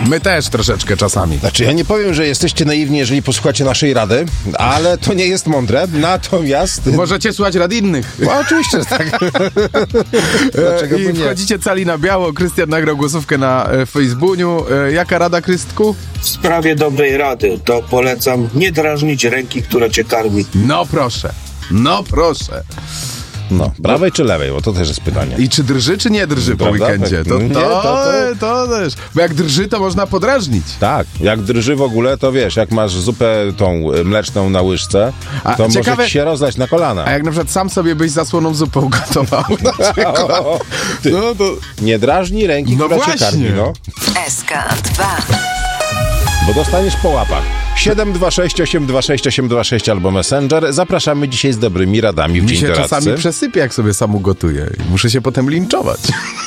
My też troszeczkę czasami. Znaczy, ja nie powiem, że jesteście naiwni, jeżeli posłuchacie naszej rady, ale to nie jest mądre. Natomiast... Możecie słuchać rad innych. No, oczywiście, że tak. Dlaczego I by nie? wchodzicie cali na biało. Krystian nagrał głosówkę na Facebooku. Jaka rada, Krystku? W sprawie dobrej rady to polecam nie drażnić ręki, która cię karmi. No proszę. No proszę. No, prawej czy lewej? Bo to też jest pytanie. I czy drży, czy nie drży po Prawda? weekendzie? To też. Bo jak drży, to można podrażnić. Tak, jak drży w ogóle, to wiesz, jak masz zupę tą mleczną na łyżce, to ciekawe, może ci się rozlać na kolana. A jak na przykład sam sobie byś zasłoną zupę ugotował na przykład, Ty, no to... nie drażnij ręki, No która cię właśnie. karmi, no. SK2. Bo dostaniesz po łapach. 726 826 826 albo Messenger. Zapraszamy dzisiaj z dobrymi radami w Mi Dzień się Doradcy. czasami przesypie, jak sobie sam ugotuję. Muszę się potem linczować.